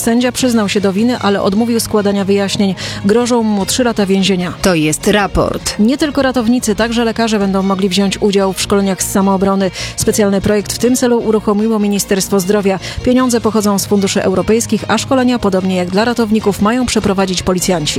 Sędzia przyznał się do winy, ale odmówił składania wyjaśnień. Grożą mu 3 lata więzienia. To jest raport. Nie tylko ratownicy, także lekarze będą mogli wziąć udział w szkoleniach z samoobrony. Specjalny projekt w tym celu uruchomiło Ministerstwo Zdrowia. Pieniądze pochodzą z funduszy europejskich, a szkolenia, podobnie jak dla ratowników, mają przeprowadzić policjanci.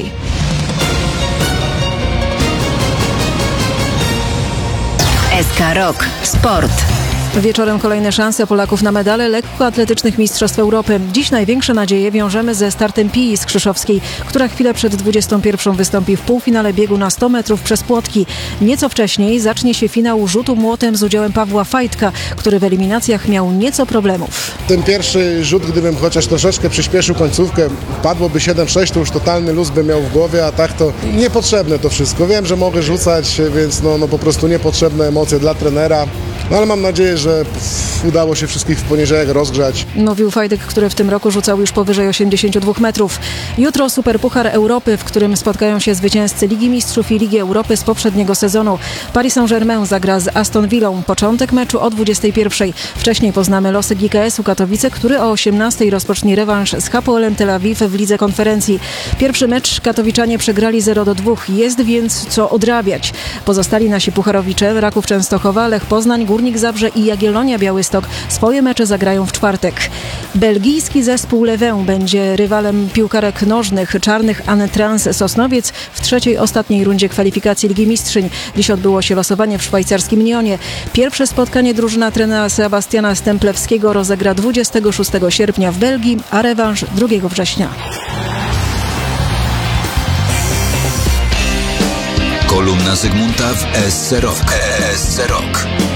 SK Rock. Sport. Wieczorem kolejne szanse Polaków na medale lekkoatletycznych Mistrzostw Europy. Dziś największe nadzieje wiążemy ze startem Pii Skrzyszowskiej, która chwilę przed 21 wystąpi w półfinale biegu na 100 metrów przez płotki. Nieco wcześniej zacznie się finał rzutu młotem z udziałem Pawła Fajtka, który w eliminacjach miał nieco problemów. Ten pierwszy rzut, gdybym chociaż troszeczkę przyspieszył końcówkę, padłoby 7-6, to już totalny luz bym miał w głowie, a tak to niepotrzebne to wszystko. Wiem, że mogę rzucać, więc no po prostu niepotrzebne emocje dla trenera. No ale mam nadzieję, że udało się wszystkich w poniedziałek rozgrzać. Mówił Fajtek, który w tym roku rzucał już powyżej 82 metrów. Jutro Superpuchar Europy, w którym spotkają się zwycięzcy Ligi Mistrzów i Ligi Europy z poprzedniego sezonu. Paris Saint-Germain zagra z Aston Villą. Początek meczu o 21. Wcześniej poznamy losy GKS-u Katowice, który o 18 rozpocznie rewanż z Hapoelem Tel Awiw w Lidze Konferencji. Pierwszy mecz katowiczanie przegrali 0-2. Jest więc co odrabiać. Pozostali nasi pucharowicze Raków Częstochowa, Lech Poznań, Górnik Zabrze i Jagiellonia Białystok swoje mecze zagrają w czwartek. Belgijski zespół Leuven będzie rywalem piłkarek nożnych czarnych Anne Trans Sosnowiec w trzeciej, ostatniej rundzie kwalifikacji Ligi Mistrzyń. Dziś odbyło się losowanie w szwajcarskim Nyonie. Pierwsze spotkanie drużyna trenera Sebastiana Stemplewskiego rozegra 26 sierpnia w Belgii, a rewanż 2 września. Kolumna Zygmunta w SC Rock.